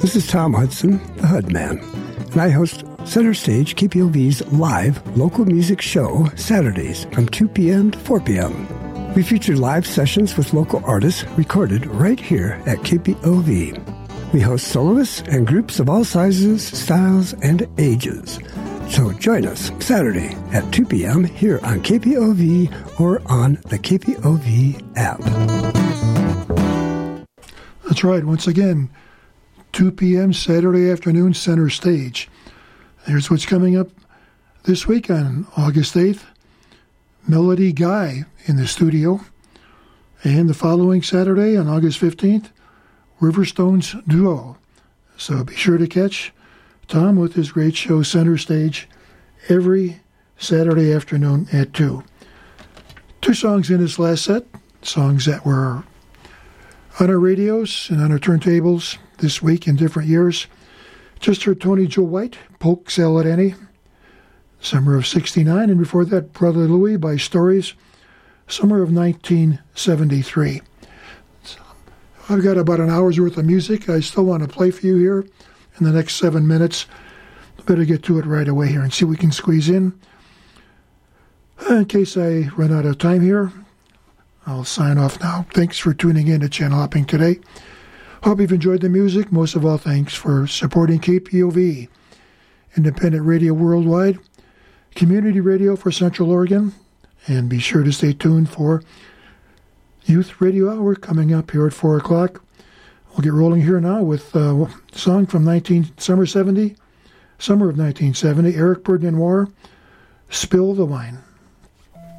This is Tom Hudson, the Hud Man, and I host Center Stage KPOV's live local music show Saturdays from 2 p.m. to 4 p.m. We feature live sessions with local artists recorded right here at KPOV. We host soloists and groups of all sizes, styles, and ages. So join us Saturday at 2 p.m. here on KPOV or on the KPOV app. That's right. Once again, 2 p.m. Saturday afternoon, Center Stage. Here's what's coming up this week on August 8th. Melody Guy in the studio. And the following Saturday on August 15th, Riverstones Duo. So be sure to catch Tom with his great show Center Stage every Saturday afternoon at 2. 2 songs in his last set, songs that were on our radios and on our turntables this week in different years. Just heard Tony Joe White, Polk Salad Annie, summer of 69, and before that, Brother Louie by Stories, summer of 1973. So I've got about an hour's worth of music I still want to play for you here in the next 7 minutes. Better get to it right away here and see what we can squeeze in. In case I run out of time here, I'll sign off now. Thanks for tuning in to Channel Hopping today. Hope you've enjoyed the music. Most of all, thanks for supporting KPOV, independent radio worldwide, community radio for Central Oregon, and be sure to stay tuned for Youth Radio Hour coming up here at 4 o'clock. We'll get rolling here now with a song from summer of 1970, Eric Burdenoir, Spill the Wine.